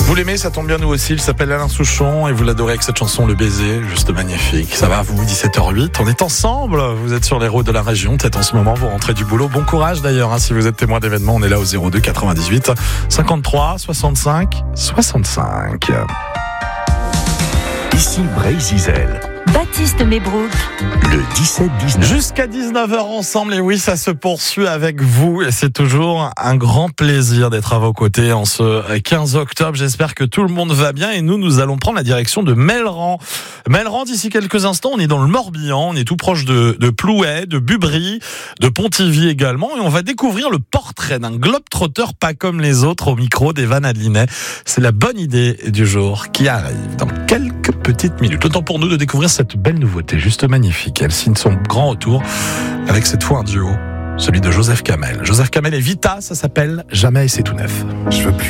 Vous l'aimez, ça tombe bien, nous aussi. Il s'appelle Alain Souchon et vous l'adorez avec cette chanson Le Baiser, juste magnifique. Ça va, vous, 17h08, on est ensemble. Vous êtes sur les routes de la région, peut-être en ce moment, vous rentrez du boulot. Bon courage d'ailleurs, si vous êtes témoin d'événements, on est là au 02 98 53 65 65. Ici Bray-Zizel. Baptiste Mébrouk. Le 17-19. Jusqu'à 19h ensemble, et oui, ça se poursuit avec vous. Et c'est toujours un grand plaisir d'être à vos côtés en ce 15 octobre. J'espère que tout le monde va bien et nous allons prendre la direction de Melleran. Melleran, d'ici quelques instants, on est dans le Morbihan, on est tout proche de Plouay, de Bubry, de Pontivy également, et on va découvrir le portrait d'un globe-trotter pas comme les autres au micro d'Evan Adlinet. C'est la bonne idée du jour qui arrive dans quelques petites minutes. Le temps pour nous de découvrir cette belle nouveauté, juste magnifique. Elle signe son grand retour avec cette fois un duo, celui de Joseph Kamel. Joseph Kamel et Vita, ça s'appelle Jamais et c'est tout neuf. Je veux plus